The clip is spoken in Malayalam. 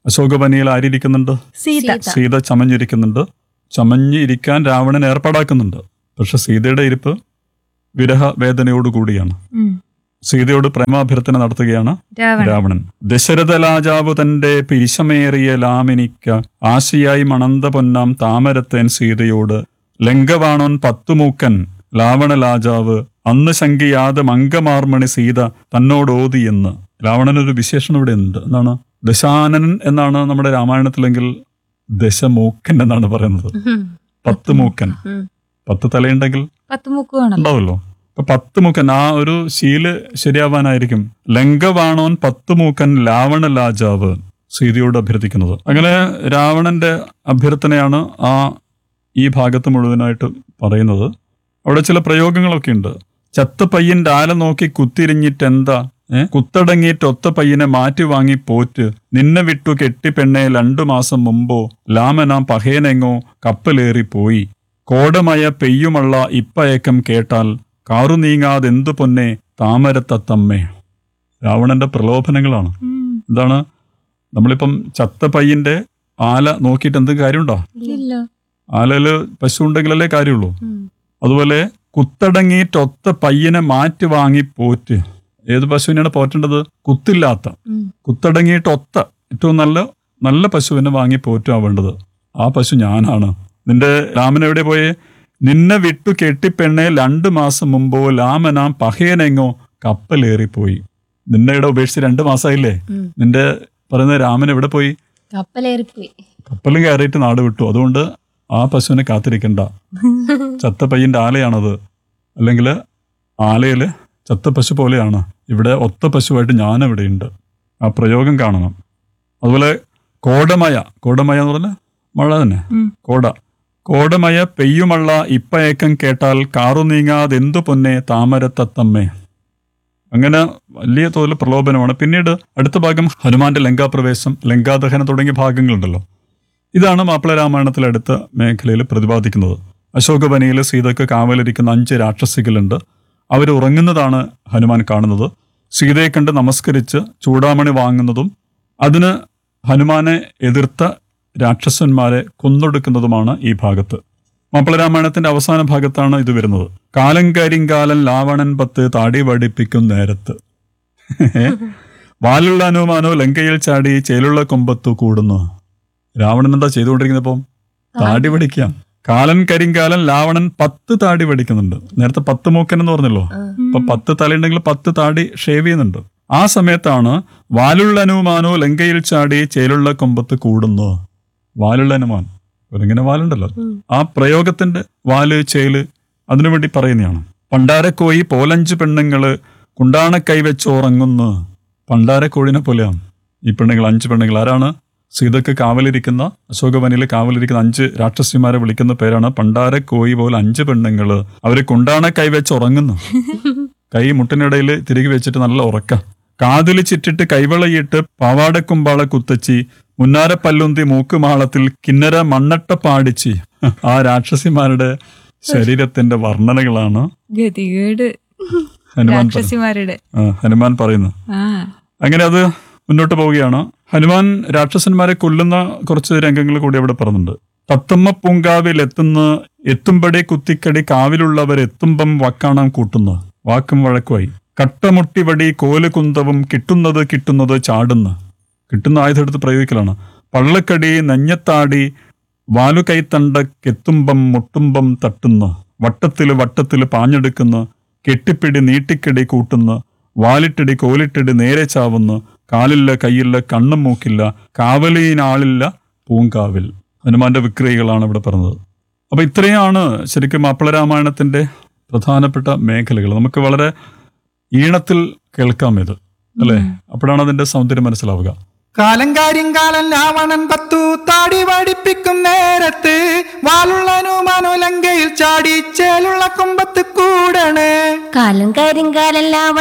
അശോകവനിയിൽ ആരിയിരിക്കുന്നുണ്ട്? സീത ചമഞ്ഞിരിക്കുന്നുണ്ട്. ചമഞ്ഞിരിക്കാൻ രാവണൻ ഏർപ്പാടാക്കുന്നുണ്ട്. പക്ഷെ സീതയുടെ ഇരിപ്പ് വിരഹ വേദനയോടുകൂടിയാണ്. സീതയോട് പ്രേമാഭ്യർത്ഥന നടത്തുകയാണ് രാവണൻ. ദശരഥ രാജാവ് തന്റെ പിരിശമേറിയ ലാമിനിക്ക ആശയായി മണന്ത പൊന്നാം താമരത്തേൻ സീതയോട് ലങ്കവാണോൻ പത്തുമൂക്കൻ രാവണ രാജാവ് അന്ന് ശങ്കിയാതെ മംഗമാർമണി സീത തന്നോടോതി എന്ന്. രാവണനൊരു വിശേഷണം ഇവിടെ ഉണ്ട്. എന്താണ്? ദശാനനൻ എന്നാണ് നമ്മുടെ രാമായണത്തിലെങ്കിൽ ദശമൂക്കൻ എന്നാണ് പറയുന്നത്. 10 മൂക്കൻ. 10 തലയുണ്ടെങ്കിൽ 10 മൂക്കുകളാണ് ഉണ്ടാവല്ലോ. അപ്പൊ 10 മൂക്കൻ, ആ ഒരു ശീല് ശരിയാവാനായിരിക്കും ലങ്കവാണോൻ 10 മൂക്കൻ രാവണ രാജാവ് സീതയോട് അഭ്യർത്ഥിക്കുന്നത്. അങ്ങനെ രാവണന്റെ അഭ്യർത്ഥനയാണ് ഈ ഭാഗത്ത് മുഴുവനായിട്ട് പറയുന്നത്. അവിടെ ചില പ്രയോഗങ്ങളൊക്കെ ഉണ്ട്. ചത്ത പയ്യന്റെ ആല നോക്കി കുത്തിരിഞ്ഞിട്ടെന്താ, കുത്തടങ്ങിയിട്ടൊത്ത പയ്യനെ മാറ്റി വാങ്ങി പോറ്റ്, നിന്നെ വിട്ടു കെട്ടി പെണ്ണെ 2 മാസം മുമ്പോ ലാമനാം പഹേനെങ്ങോ കപ്പലേറി പോയി, കോടമയ പെയ്യുമുള്ള ഇപ്പയക്കം കേട്ടാൽ കാറു നീങ്ങാതെന്തു പൊന്നെ താമരത്തത്തമ്മേ. രാവണന്റെ പ്രലോഭനങ്ങളാണ്. എന്താണ്? നമ്മളിപ്പം ചത്ത പയ്യന്റെ ആല നോക്കിയിട്ട് എന്ത് കാര്യമുണ്ടോ? ആലയില് പശു ഉണ്ടെങ്കിലല്ലേ കാര്യമുള്ളൂ. അതുപോലെ കുത്തടങ്ങിയിട്ടൊത്ത പയ്യനെ മാറ്റി വാങ്ങി പോറ്റ്. ഏത് പശുവിനാണ് പോറ്റേണ്ടത്? കുത്തില്ലാത്ത, കുത്തടങ്ങിയിട്ടൊത്ത ഏറ്റവും നല്ല പശുവിനെ വാങ്ങി പോറ്റാ വേണ്ടത്. ആ പശു ഞാനാണ്. നിന്റെ രാമൻ എവിടെ പോയേ? നിന്നെ വിട്ടു കെട്ടിപ്പെണ്ണെ 2 മാസം മുമ്പോ ലാമനാം പഹയനെങ്ങോ കപ്പലേറിപ്പോയി. നിന്നെ ഇവിടെ ഉപേക്ഷിച്ച് 2 മാസമായില്ലേ? നിന്റെ പറയുന്ന രാമൻ എവിടെ പോയി? കപ്പലേറിപ്പോയി. കപ്പലും കയറിയിട്ട് നാട് വിട്ടു. അതുകൊണ്ട് ആ പശുവിനെ കാത്തിരിക്കണ്ട. ചത്ത പയ്യന്റെ ആലയാണത്. അല്ലെങ്കിൽ ആലയില് ചത്ത പശു പോലെയാണ്. ഇവിടെ ഒത്ത പശുവായിട്ട് ഞാനിവിടെയുണ്ട്. ആ പ്രയോഗം കാണണം. അതുപോലെ കോടമയ എന്ന് പറഞ്ഞാൽ മഴ തന്നെ. കോടമയ പെയ്യുമുള്ള ഇപ്പയക്കം കേട്ടാൽ കാറു നീങ്ങാതെന്തു പൊന്നെ താമരത്തത്തമ്മേ. അങ്ങനെ വലിയ തോതിൽ പ്രലോഭനമാണ്. പിന്നീട് അടുത്ത ഭാഗം ഹനുമാന്റെ ലങ്കാപ്രവേശം, ലങ്കാദഹനം തുടങ്ങിയ ഭാഗങ്ങളുണ്ടല്ലോ. ഇതാണ് മാപ്പിള രാമായണത്തിലെ അടുത്ത മേഖലയിൽ പ്രതിപാദിക്കുന്നത്. അശോകവനിയിൽ സീതയ്ക്ക് കാവലിരിക്കുന്ന 5 രാക്ഷസികളുണ്ട്. അവർ ഉറങ്ങുന്നതാണ് ഹനുമാൻ കാണുന്നത്. സീതയെ കണ്ട് നമസ്കരിച്ച് ചൂടാമണി വാങ്ങുന്നതും അതിന് ഹനുമാനെ എതിർത്ത രാക്ഷസന്മാരെ കൊന്നൊടുക്കുന്നതുമാണ് ഈ ഭാഗത്ത്. മാപ്പിള രാമായണത്തിന്റെ അവസാന ഭാഗത്താണ് ഇത് വരുന്നത്. കാലം കരിങ്കാലൻ ലാവണൻ 10 താടി വടിപ്പിക്കും നേരത്ത്, വാലുള്ള ഹനുമാനോ ലങ്കയിൽ ചാടി ചേലുള്ള കൊമ്പത്തു കൂടുന്നു. രാവണൻ എന്താ ചെയ്തുകൊണ്ടിരിക്കുന്നത്? ഇപ്പം താടി വടിക്കാം. കാലൻ കരിങ്കാലൻ ലാവണൻ 10 താടി വടിക്കുന്നുണ്ട്. നേരത്തെ 10 മൂക്കൻ എന്ന് പറഞ്ഞല്ലോ. അപ്പൊ 10 തലയുണ്ടെങ്കിൽ 10 താടി ഷേവ് ചെയ്യുന്നുണ്ട്. ആ സമയത്താണ് വാലുള്ള ഹനുമാനോ ലങ്കയിൽ ചാടി ചേലുള്ള കൊമ്പത്ത് കൂടുന്നു. വാലുള്ള ഹനുമാൻ, ഒരിങ്ങനെ വാലുണ്ടല്ലോ. ആ പ്രയോഗത്തിന്റെ വാല് ചേല് അതിനുവേണ്ടി പറയുന്നതാണ്. പണ്ടാരക്കോയി പോലഞ്ച് പെണ്ണുങ്ങള് കുണ്ടാണ കൈവച്ചുറങ്ങുന്നു. പണ്ടാരക്കോഴിനെ പോലെയാണ് ഈ പെണ്ണുങ്ങൾ. 5 പെണ്ണുങ്ങൾ. ആരാണ്? സീതക്ക് കാവലിരിക്കുന്ന, അശോകവനിൽ കാവലിരിക്കുന്ന 5 രാക്ഷസിമാരെ വിളിക്കുന്ന പേരാണ് പണ്ടാരക്കോയി പോലെ 5 പെണ്ണുങ്ങള്. അവര് കുണ്ടാണ കൈവച്ചുറങ്ങുന്നു. കൈ മുട്ടിനിടയിൽ തിരികെ വെച്ചിട്ട് നല്ല ഉറക്ക. കാതില് ചിറ്റിട്ട് കൈവളയിട്ട് പാവാടക്കുമ്പാള കുത്തച്ചി, മുന്നാര പല്ലുന്തി മൂക്കുമാളത്തിൽ കിന്നര മണ്ണട്ട പാടിച്ചി. ആ രാക്ഷസിമാരുടെ ശരീരത്തിന്റെ വർണ്ണനകളാണ് ഹനുമാൻ പറയുന്നത്. അങ്ങനെ അത് മുന്നോട്ട് പോവുകയാണ്. ഹനുമാൻ രാക്ഷസന്മാരെ കൊല്ലുന്ന കുറച്ച് രംഗങ്ങൾ കൂടി അവിടെ പറയുന്നുണ്ട്. തത്തമ്മ പൂങ്കാവിൽ എത്തുമ്പടി കുത്തിക്കടി കാവിലുള്ളവർ എത്തുമ്പം വാക്കാണാം കൂട്ടുന്നു. വാക്കും വഴക്കുമായി. കട്ടമുട്ടി വടി കോല് കുന്തവും കിട്ടുന്നത് ചാടുന്നു. കിട്ടുന്ന ആയുധം എടുത്ത് പ്രയോഗിക്കലാണ്. പള്ളക്കടി നെഞ്ഞത്താടി വാലു കൈത്തണ്ടക്കെത്തുമ്പം മുട്ടുമ്പം തട്ടുന്നു. വട്ടത്തില് പാഞ്ഞെടുക്കുന്നു. കെട്ടിപ്പിടി നീട്ടിക്കടി കൂട്ടുന്നു. വാലിട്ടടി കോലിട്ടടി നേരെ ചാവുന്നു. കാലില്ല കൈയില്ല കണ്ണും മൂക്കില്ല കാവലിനാളില്ല പൂങ്കാവിൽ. ഹനുമാന്റെ വിക്രിയകളാണ് ഇവിടെ പറഞ്ഞത്. അപ്പൊ ഇത്രയാണ് ശരിക്കും മാപ്പിള രാമായണത്തിന്റെ പ്രധാനപ്പെട്ട മേഖലകൾ. നമുക്ക് വളരെ ഈണത്തിൽ കേൾക്കാം ഇത്, അല്ലെ? അപ്പോഴാണ് അതിന്റെ സൗന്ദര്യം മനസ്സിലാവുക. കാലം കാര്യങ്കാലൻ രാവണൻ 10 താടി വടിപ്പിക്കും നേരത്ത്, വാലുള്ള ഹനുമാനോ ലങ്കയിൽ ചാടി ചേലുള്ള കൊമ്പത്ത് കൂടണേ. കാലം കാര്യങ്കാലൻ